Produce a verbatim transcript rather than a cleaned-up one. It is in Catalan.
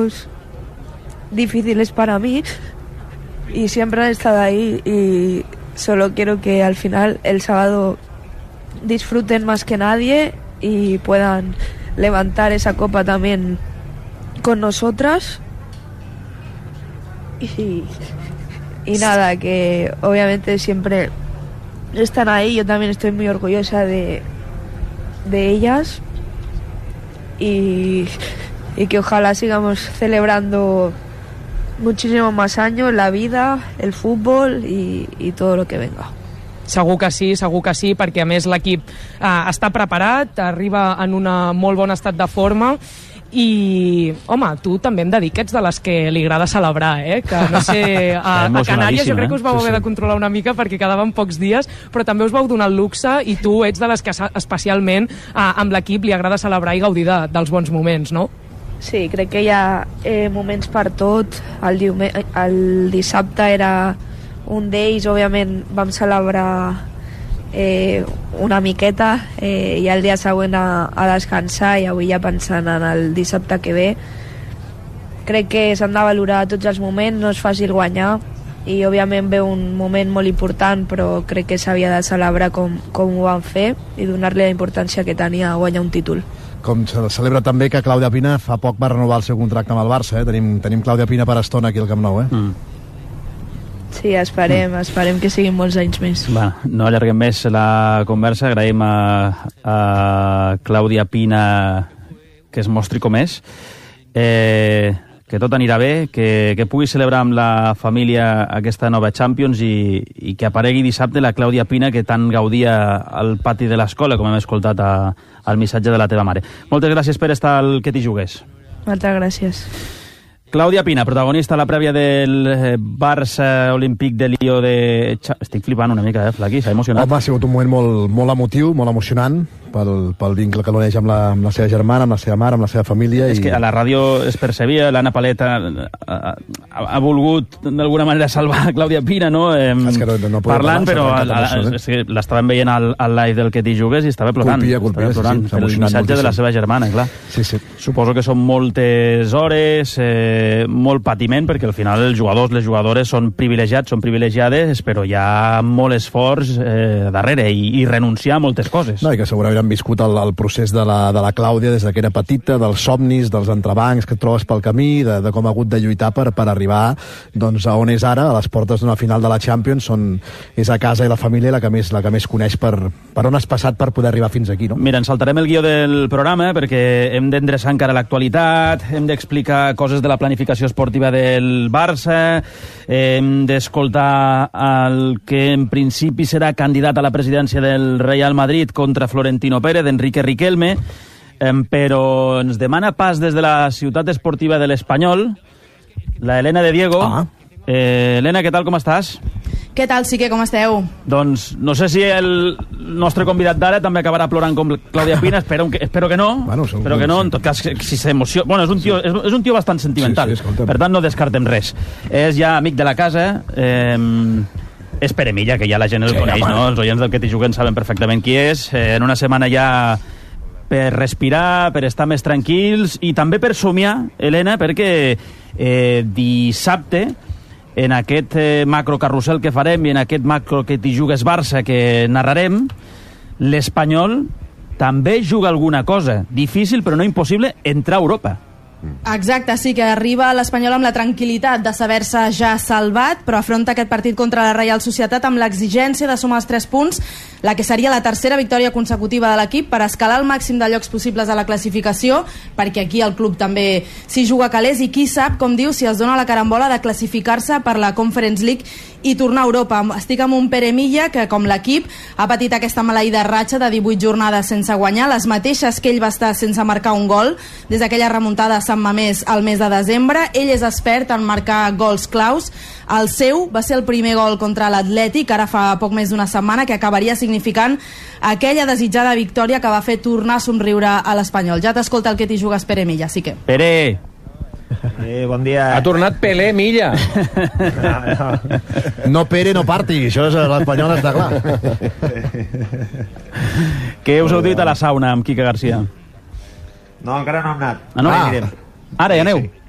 partidos difíciles para mí y siempre han estado ahí, y solo quiero que al final el sábado disfruten más que nadie y puedan levantar esa copa también con nosotras. Y, y nada, que obviamente siempre están ahí, yo también estoy muy orgullosa de, de ellas, y, y que ojalá sigamos celebrando muchísimo más años la vida, el fútbol y, y todo lo que venga. Segur que sí, segur que sí, perquè a més l'equip eh, està preparat, arriba en un molt bon estat de forma i, home, tu també em dediques de les que li agrada celebrar, eh? Que no sé, a, a Canàries jo crec que us vau eh? haver sí, sí. de controlar una mica perquè quedaven pocs dies, però també us vau donar el luxe i tu ets de les que especialment eh, amb l'equip li agrada celebrar i gaudir de, dels bons moments, no? Sí, crec que hi ha eh, moments per tot. El, diume... el dissabte era un d'ells, òbviament vam celebrar eh, una miqueta eh, i el dia següent a, a descansar, i avui ja pensant en el dissabte que ve. Crec que s'han de valorar tots els moments, no és fàcil guanyar i òbviament ve un moment molt important, però crec que s'havia de celebrar com, com ho van fer i donar-li la importància que tenia a guanyar un títol. Com se celebra també que Clàudia Pina fa poc va renovar el seu contracte amb el Barça, eh? Tenim, tenim Clàudia Pina per estona aquí al Camp Nou, eh? Mm. Sí, esperem, mm. esperem que siguin molts anys més. Va, no allarguem més la conversa, agraïm a, a Clàudia Pina que es mostri com és. Eh, que tot anirà bé, que, que pugui celebrar amb la família aquesta nova Champions i, i que aparegui dissabte la Clàudia Pina que tant gaudia al pati de l'escola, com hem escoltat a, al missatge de la teva mare. Moltes gràcies per estar al Que t'hi jugues. Moltes gràcies. Clàudia Pina, protagonista a la prèvia del Barça Olímpic de Lió de... Estic flipant una mica, eh, Flaqui? S'ha emocionat. Home, ha sigut un moment molt, molt emotiu, molt emocionant, pel, pel vincle que l'uneix amb, la, amb la seva germana, amb la seva mare, amb la seva família. És i... que a la ràdio es percebia, l'Anna Paleta ha, ha, ha volgut d'alguna manera salvar Clàudia Pina, no? Eh, és que no, no parlant, parlar, però a, a, l'estàvem veient al, al live del Que t'hi jugues i estava plorant. Colpia, colpia, estava plorant, sí, sí, el missatge moltíssim de la seva germana, clar. Sí, sí. Suposo que són moltes hores, eh, molt patiment, perquè al final els jugadors, les jugadores són privilegiats, són privilegiades, però hi ha molt esforç eh, darrere i, i renunciar a moltes coses. No, i que segurament han viscut el, el procés de la, de la Clàudia des que era petita, dels somnis, dels entrebancs que et trobes pel camí, de, de com ha hagut de lluitar per, per arribar doncs, a on és ara, a les portes d'una final de la Champions, on és a casa i la família la que més, la que més coneix per, per on has passat per poder arribar fins aquí, no? Mira, ens saltarem el guió del programa perquè hem d'endreçar encara l'actualitat, hem d'explicar coses de la planificació esportiva del Barça, hem d'escoltar el que en principi serà candidat a la presidència del Real Madrid contra Florentino Pérez, Enrique Riquelme, però ens demana pas des de la ciutat esportiva de l'Espanyol la Helena de Diego. Ah. Eh, Helena, què tal, com estàs? Què tal, Sique, com esteu? Doncs no sé si el nostre convidat d'ara també acabarà plorant com Clàudia Pina, espero que, espero que no, bueno, espero que no, en tot cas, si s'emociona... Bueno, és un tio, és, és un tio bastant sentimental, sí, sí, per tant no descartem res. És ja amic de la casa, eh, és Peremilla, que ja la gent el sí, coneix, ja, no? Els oients del Que t'hi juguen saben perfectament qui és. Eh, en una setmana ja per respirar, per estar més tranquils i també per somiar, Helena, perquè eh, dissabte en aquest eh, macrocarrusel que farem i en aquest macro Que t'hi jugues Barça que narrarem, l'Espanyol també juga alguna cosa. Difícil, però no impossible, entrar a Europa. Exacte, sí, que arriba l'Espanyol amb la tranquil·litat de saber-se ja salvat, però afronta aquest partit contra la Reial Societat amb l'exigència de sumar els tres punts, la que seria la tercera victòria consecutiva de l'equip per escalar el màxim de llocs possibles a la classificació, perquè aquí el club també s'hi juga calés i qui sap, com diu, si els dona la carambola de classificar-se per la Conference League i tornar a Europa. Estic amb un Peremilla que, com l'equip, ha patit aquesta maleïda ratxa de divuit jornades sense guanyar, les mateixes que ell va estar sense marcar un gol des d'aquella remuntada a Sant Mamés al mes de desembre. Ell és expert en marcar gols claus. El seu va ser el primer gol contra l'Atlètic, ara fa poc més d'una setmana, que acabaria significant aquella desitjada victòria que va fer tornar a somriure a l'Espanyol. Ja t'escolta el Que t'hi jugues, Peremilla, sí que... Pere! Eh, bon dia. Ha tornat Pelé Milla. No, no. No Pere, no parti, això és l'Espanyol, està clar. Què us heu dit a la sauna amb Quique Garcia? No, encara no hem anat. Ah, no? Ah. Anirem. Ara ja aneu? Sí, sí.